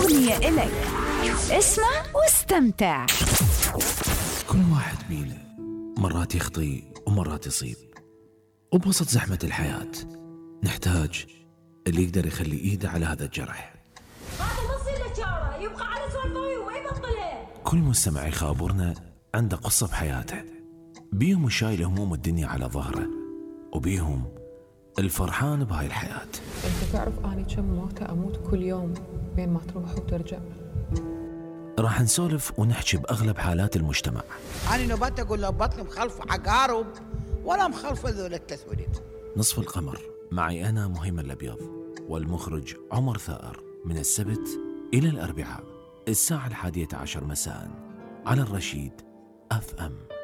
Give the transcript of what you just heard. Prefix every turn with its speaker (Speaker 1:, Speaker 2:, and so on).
Speaker 1: أغنية إلك. اسمع واستمتع.
Speaker 2: كل واحد بينا مرات يخطي ومرات يصيب، وبوسط زحمة الحياة نحتاج اللي يقدر يخلي إيده على هذا الجرح.
Speaker 3: هذا نص الاشاره يبقى على سوالفه وين بطلها.
Speaker 2: كل مستمع يخابرنا عنده قصة بحياته، بيهم شايل هموم الدنيا على ظهره، وبيهم الفرحان بهاي الحياة.
Speaker 4: انت تعرف اني كم موتة اموت كل يوم بين ما تروح وترجع.
Speaker 2: راح نسولف ونحكي بأغلب حالات المجتمع.
Speaker 5: أنا نبات أقول له بطني مخلفة عقارب ولا مخلفة ذول التسويد.
Speaker 2: نصف القمر معي أنا مهيمن الأبيض والمخرج عمر ثائر، من السبت إلى الأربعاء الساعة 11:11 مساء على الرشيد FM.